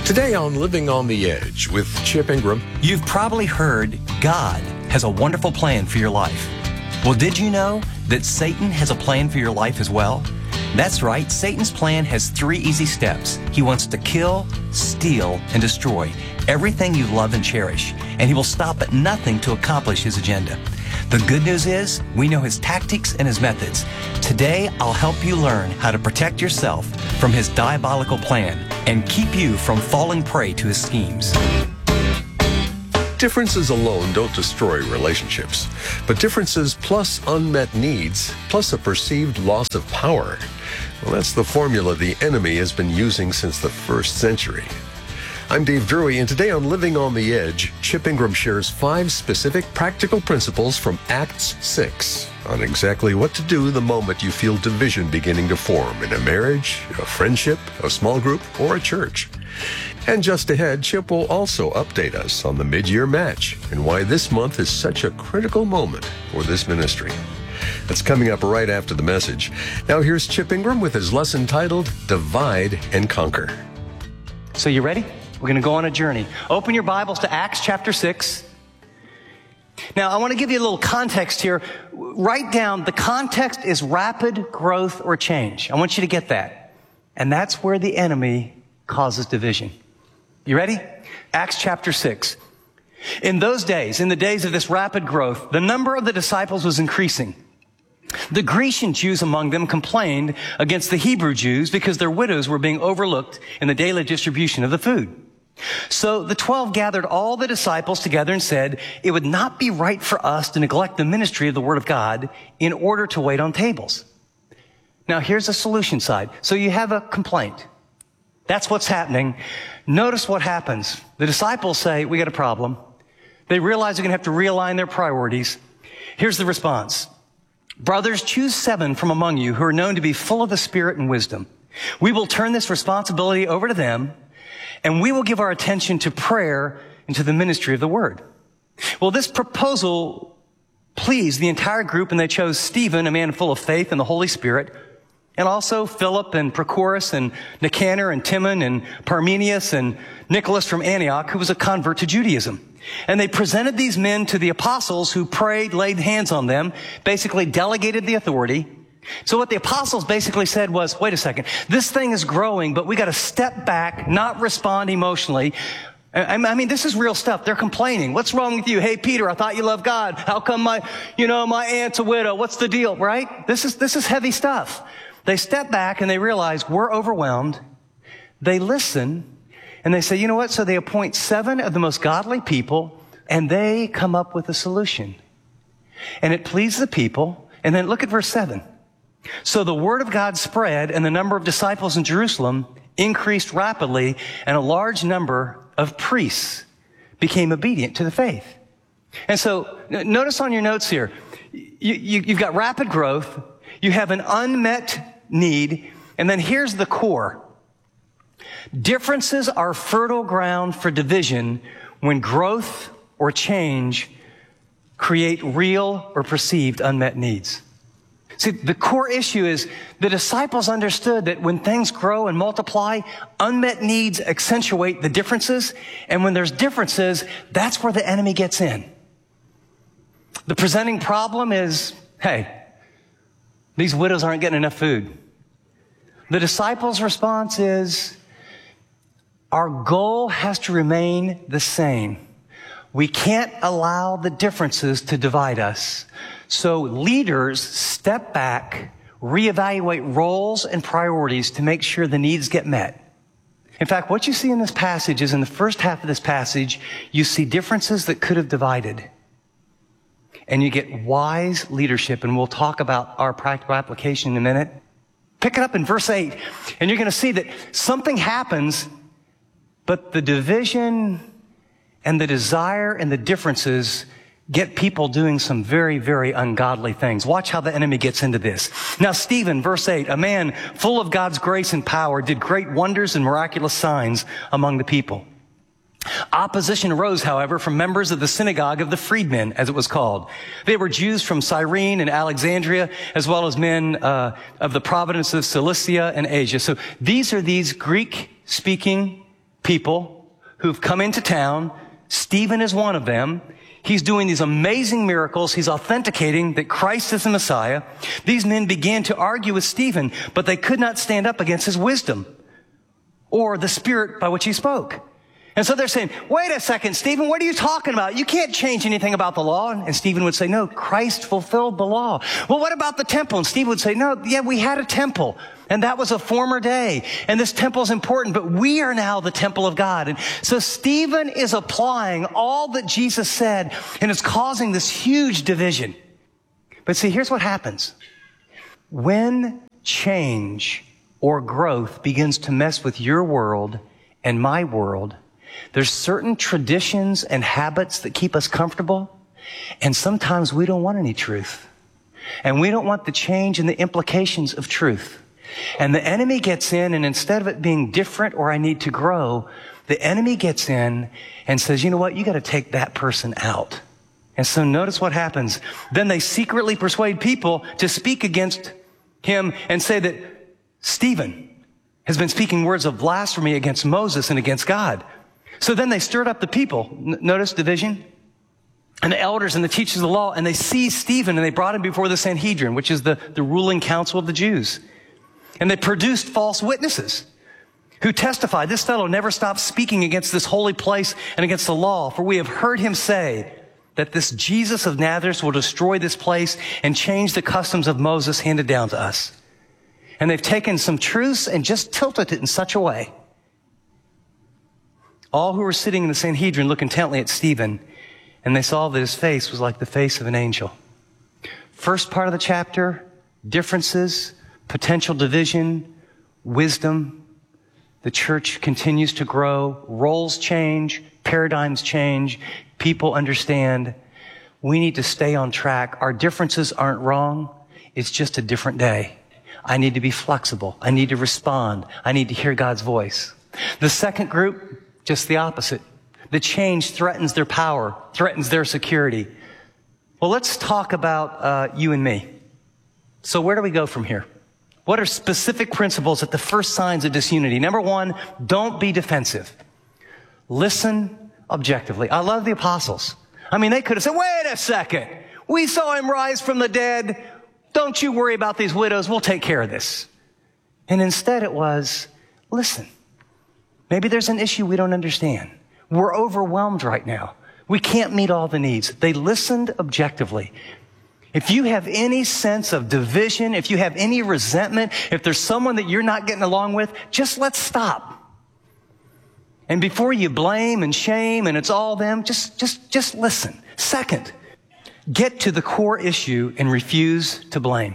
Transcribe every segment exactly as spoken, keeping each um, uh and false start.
Today on Living on the Edge with Chip Ingram. You've probably heard God has a wonderful plan for your life. Well, did you know that Satan has a plan for your life as well? That's right, Satan's plan has three easy steps. He wants to kill, steal, and destroy everything you love and cherish, and he will stop at nothing to accomplish his agenda. The good news is, we know his tactics and his methods. Today, I'll help you learn how to protect yourself from his diabolical plan and keep you from falling prey to his schemes. Differences alone don't destroy relationships, but differences plus unmet needs, plus a perceived loss of power, well, that's the formula the enemy has been using since the first century. I'm Dave Drury, and today on Living on the Edge, Chip Ingram shares five specific practical principles from Acts six on exactly what to do the moment you feel division beginning to form in a marriage, a friendship, a small group, or a church. And just ahead, Chip will also update us on the mid-year match and why this month is such a critical moment for this ministry. That's coming up right after the message. Now here's Chip Ingram with his lesson titled Divide and Conquer. So you ready? We're going to go on a journey. Open your Bibles to Acts chapter six. Now, I want to give you a little context here. Write down, the context is rapid growth or change. I want you to get that. And that's where the enemy causes division. You ready? Acts chapter six. In those days, in the days of this rapid growth, the number of the disciples was increasing. The Grecian Jews among them complained against the Hebrew Jews because their widows were being overlooked in the daily distribution of the food. So the twelve gathered all the disciples together and said, it would not be right for us to neglect the ministry of the Word of God in order to wait on tables. Now here's the solution side. So you have a complaint. That's what's happening. Notice what happens. The disciples say, we got a problem. They realize they're going to have to realign their priorities. Here's the response. Brothers, choose seven from among you who are known to be full of the Spirit and wisdom. We will turn this responsibility over to them, and we will give our attention to prayer and to the ministry of the Word. Well, this proposal pleased the entire group, and they chose Stephen, a man full of faith and the Holy Spirit, and also Philip and Prochorus and Nicanor and Timon and Parmenius and Nicholas from Antioch, who was a convert to Judaism. And they presented these men to the apostles, who prayed, laid hands on them, basically delegated the authority. So what the apostles basically said was, wait a second, this thing is growing, but we got to step back, not respond emotionally. I mean, this is real stuff. They're complaining. What's wrong with you? Hey, Peter, I thought you loved God. How come my, you know, my aunt's a widow? What's the deal, right? This is, this is heavy stuff. They step back and they realize we're overwhelmed. They listen and they say, you know what? So they appoint seven of the most godly people and they come up with a solution. And it pleased the people. And then look at verse seven. So the word of God spread, and the number of disciples in Jerusalem increased rapidly, and a large number of priests became obedient to the faith. And so notice on your notes here, you, you, you've got rapid growth, you have an unmet need, and then here's the core. Differences are fertile ground for division when growth or change create real or perceived unmet needs. See, the core issue is the disciples understood that when things grow and multiply, unmet needs accentuate the differences. And when there's differences, that's where the enemy gets in. The presenting problem is, hey, these widows aren't getting enough food. The disciples' response is, our goal has to remain the same. We can't allow the differences to divide us. So leaders step back, reevaluate roles and priorities to make sure the needs get met. In fact, what you see in this passage is in the first half of this passage, you see differences that could have divided. And you get wise leadership, and we'll talk about our practical application in a minute. Pick it up in verse eight, and you're going to see that something happens, but the division and the desire and the differences get people doing some very, very ungodly things. Watch how the enemy gets into this. Now, Stephen, verse eight, a man full of God's grace and power, did great wonders and miraculous signs among the people. Opposition arose, however, from members of the synagogue of the freedmen, as it was called. They were Jews from Cyrene and Alexandria, as well as men uh, of the province of Cilicia and Asia. So these are these Greek-speaking people who've come into town. Stephen is one of them. He's doing these amazing miracles. He's authenticating that Christ is the Messiah. These men began to argue with Stephen, but they could not stand up against his wisdom or the spirit by which he spoke. And so they're saying, wait a second, Stephen, what are you talking about? You can't change anything about the law. And Stephen would say, no, Christ fulfilled the law. Well, what about the temple? And Stephen would say, no, yeah, we had a temple. And that was a former day. And this temple is important, but we are now the temple of God. And so Stephen is applying all that Jesus said, and it's causing this huge division. But see, here's what happens. When change or growth begins to mess with your world and my world, there's certain traditions and habits that keep us comfortable, and sometimes we don't want any truth. And we don't want the change and the implications of truth. And the enemy gets in, and instead of it being different or I need to grow, the enemy gets in and says, you know what, you got to take that person out. And so notice what happens. Then they secretly persuade people to speak against him and say that Stephen has been speaking words of blasphemy against Moses and against God. So then they stirred up the people. N- notice division. And the elders and the teachers of the law, and they seized Stephen and they brought him before the Sanhedrin, which is the, the ruling council of the Jews. And they produced false witnesses who testified, this fellow never stopped speaking against this holy place and against the law, for we have heard him say that this Jesus of Nazareth will destroy this place and change the customs of Moses handed down to us. And they've taken some truths and just tilted it in such a way. All who were sitting in the Sanhedrin looked intently at Stephen, and they saw that his face was like the face of an angel. First part of the chapter, differences, potential division, wisdom. The church continues to grow. Roles change, paradigms change. People understand we need to stay on track. Our differences aren't wrong. It's just a different day. I need to be flexible. I need to respond. I need to hear God's voice. The second group, just the opposite. The change threatens their power, threatens their security. Well, let's talk about uh, you and me. So where do we go from here? What are specific principles at the first signs of disunity? Number one, don't be defensive. Listen objectively. I love the apostles. I mean, they could have said, wait a second. We saw him rise from the dead. Don't you worry about these widows. We'll take care of this. And instead it was, listen, maybe there's an issue we don't understand. We're overwhelmed right now. We can't meet all the needs. They listened objectively. If you have any sense of division, if you have any resentment, if there's someone that you're not getting along with, just let's stop. And before you blame and shame and it's all them, just, just, just listen. Second, get to the core issue and refuse to blame.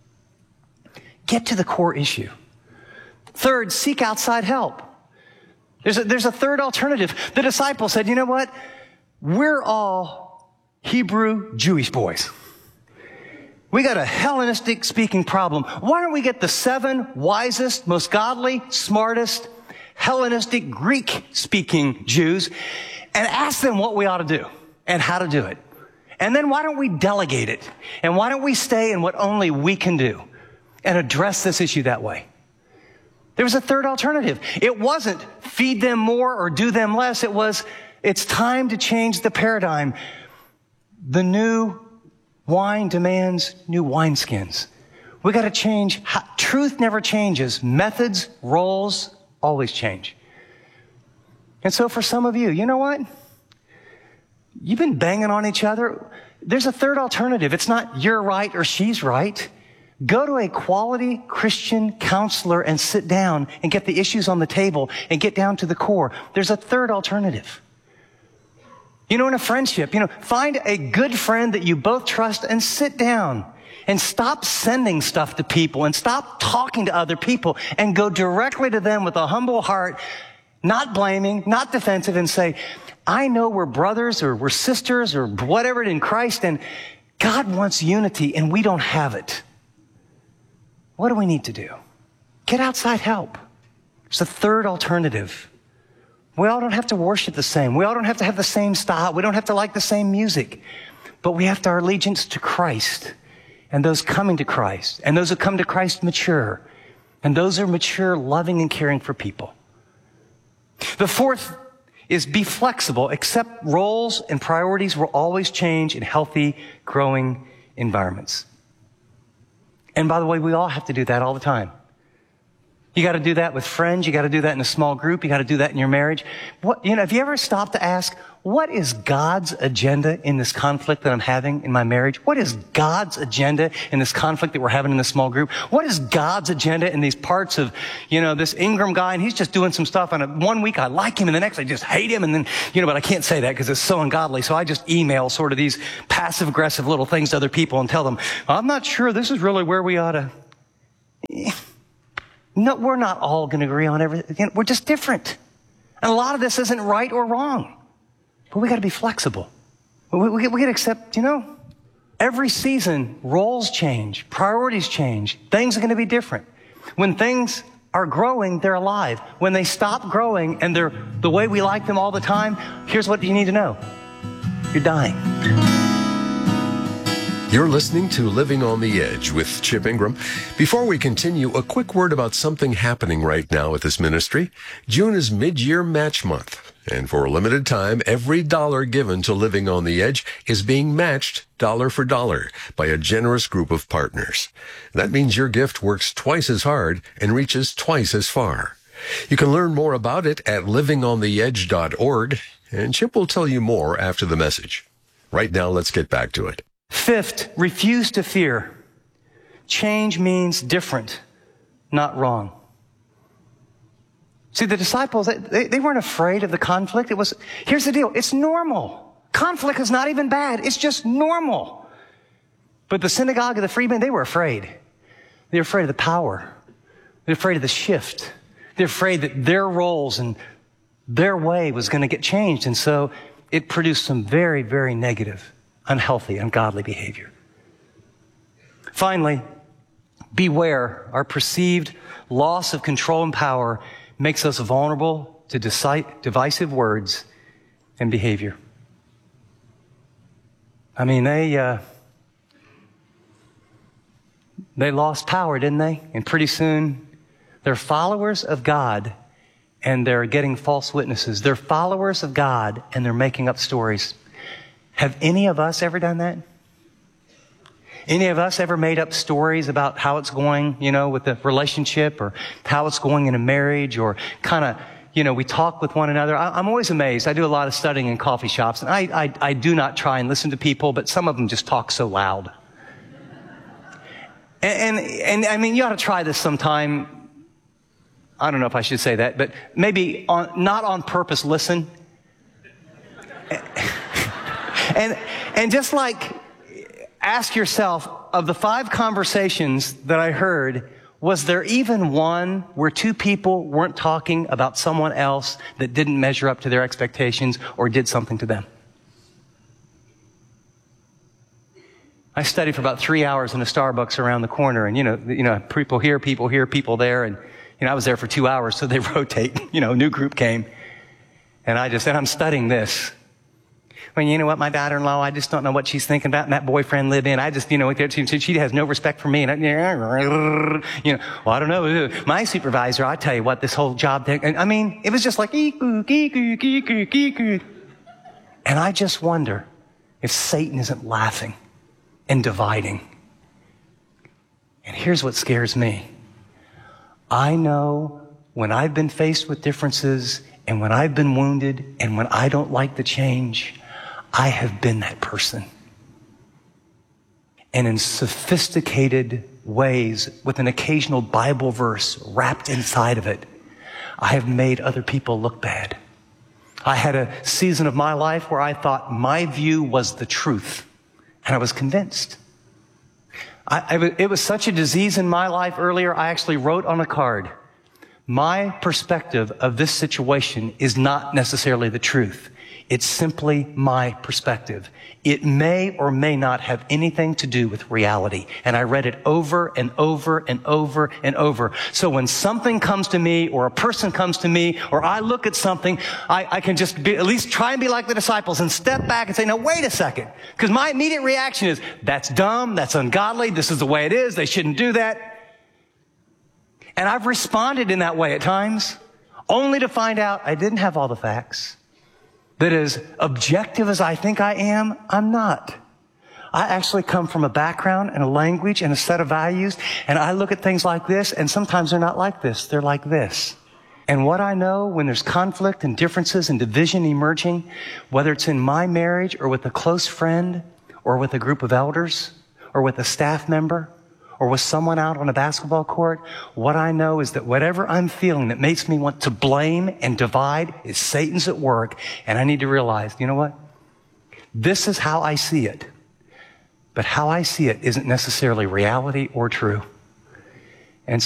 Get to the core issue. Third, seek outside help. There's a, there's a third alternative. The disciples said, you know what? We're all Hebrew Jewish boys. We got a Hellenistic speaking problem. Why don't we get the seven wisest, most godly, smartest, Hellenistic Greek speaking Jews and ask them what we ought to do and how to do it. And then why don't we delegate it? And why don't we stay in what only we can do and address this issue that way? There was a third alternative. It wasn't feed them more or do them less. It was, it's time to change the paradigm. The new wine demands new wineskins. We got to change. Truth never changes. Methods, roles always change. And so for some of you, you know what? You've been banging on each other. There's a third alternative. It's not you're right or she's right. Go to a quality Christian counselor and sit down and get the issues on the table and get down to the core. There's a third alternative. You know, in a friendship, you know, find a good friend that you both trust and sit down and stop sending stuff to people and stop talking to other people and go directly to them with a humble heart, not blaming, not defensive, and say, I know we're brothers or we're sisters or whatever in Christ, and God wants unity and we don't have it. What do we need to do? Get outside help. It's a third alternative. We all don't have to worship the same. We all don't have to have the same style. We don't have to like the same music. But we have to our allegiance to Christ and those coming to Christ and those who come to Christ mature and those who are mature, loving and caring for people. The fourth is be flexible. Accept roles and priorities will always change in healthy, growing environments. And by the way, we all have to do that all the time. You got to do that with friends. You got to do that in a small group. You got to do that in your marriage. What, you know, have you ever stopped to ask, what is God's agenda in this conflict that I'm having in my marriage? What is God's agenda in this conflict that we're having in this small group? What is God's agenda in these parts of, you know, this Ingram guy, and he's just doing some stuff, and one week I like him, and the next I just hate him, and then, you know, but I can't say that because it's so ungodly, so I just email sort of these passive-aggressive little things to other people and tell them, I'm not sure this is really where we ought to... No, we're not all going to agree on everything. We're just different. And a lot of this isn't right or wrong. But we got to be flexible. We, we, we got to accept, you know, every season, roles change, priorities change. Things are going to be different. When things are growing, they're alive. When they stop growing and they're the way we like them all the time, here's what you need to know. You're dying. You're listening to Living on the Edge with Chip Ingram. Before we continue, a quick word about something happening right now at this ministry. June is mid-year match month, and for a limited time, every dollar given to Living on the Edge is being matched dollar for dollar by a generous group of partners. That means your gift works twice as hard and reaches twice as far. You can learn more about it at living on the edge dot org, and Chip will tell you more after the message. Right now, let's get back to it. Fifth, refuse to fear. Change means different, not wrong. See, the disciples, they, they weren't afraid of the conflict. It was, here's the deal, it's normal. Conflict is not even bad, it's just normal. But the synagogue of the freedmen, they were afraid. They were afraid of the power. They're afraid of the shift. They're afraid that their roles and their way was going to get changed. And so it produced some very, very negative, unhealthy, ungodly behavior. Finally, beware. Our perceived loss of control and power makes us vulnerable to divisive words and behavior. I mean, they uh, they lost power, didn't they? And pretty soon, they're followers of God, and they're getting false witnesses. They're followers of God, and they're making up stories. Have any of us ever done that? Any of us ever made up stories about how it's going, you know, with the relationship, or how it's going in a marriage, or kind of, you know, we talk with one another. I, I'm always amazed. I do a lot of studying in coffee shops, and I, I, I do not try and listen to people, but some of them just talk so loud. And, and, and I mean, you ought to try this sometime. I don't know if I should say that, but maybe on, not on purpose listen. And, and just like, ask yourself, of the five conversations that I heard, was there even one where two people weren't talking about someone else that didn't measure up to their expectations or did something to them? I studied for about three hours in a Starbucks around the corner, and you know, you know, people here, people here, people there, and you know, I was there for two hours, so they rotate. You know, a new group came, and I just, and I'm studying this. Well, you know what, my daughter-in-law, I just don't know what she's thinking about, and that boyfriend live in. I just, you know, she, she has no respect for me. And, I, you know, well, I don't know. My supervisor, I tell you what, this whole job thing, and I mean, it was just like, and I just wonder if Satan isn't laughing and dividing. And here's what scares me. I know when I've been faced with differences, and when I've been wounded, and when I don't like the change, I have been that person. And in sophisticated ways, with an occasional Bible verse wrapped inside of it, I have made other people look bad. I had a season of my life where I thought my view was the truth, and I was convinced. I, I, it was such a disease in my life earlier, I actually wrote on a card, my perspective of this situation is not necessarily the truth. It's simply my perspective. It may or may not have anything to do with reality. And I read it over and over and over and over. So when something comes to me, or a person comes to me, or I look at something, I, I can just be, at least try and be like the disciples and step back and say, no, wait a second. Because my immediate reaction is, that's dumb, that's ungodly, this is the way it is, they shouldn't do that. And I've responded in that way at times. only to find out I didn't have all the facts. That as objective as I think I am, I'm not. I actually come from a background and a language and a set of values, and I look at things like this, and sometimes they're not like this, they're like this. And what I know when there's conflict and differences and division emerging, whether it's in my marriage or with a close friend or with a group of elders or with a staff member or with someone out on a basketball court, what I know is that whatever I'm feeling that makes me want to blame and divide is Satan's at work, and I need to realize, you know what? This is how I see it. But how I see it isn't necessarily reality or true.